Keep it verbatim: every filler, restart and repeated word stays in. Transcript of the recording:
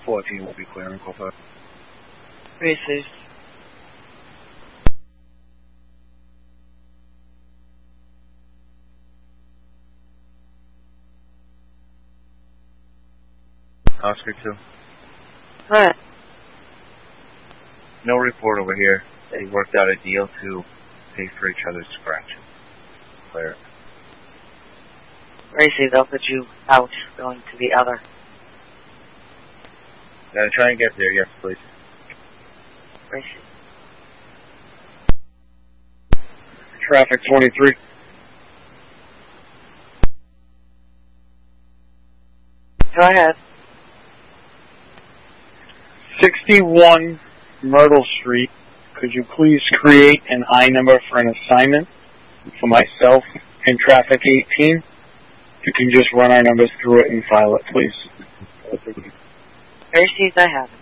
fourteen will be clearing, call five. Received. Oscar two. Alright. No report over here. They worked out a deal to pay for each other's scratches. Clear. Received. I'll put you out, going to the other. Gotta try and get there, yes, please. Received. Traffic twenty-three. Go ahead. sixty-one Myrtle Street. Could you please create an I number for an assignment for myself in traffic eighteen? You can just run our numbers through it and file it, please. Received. I have it.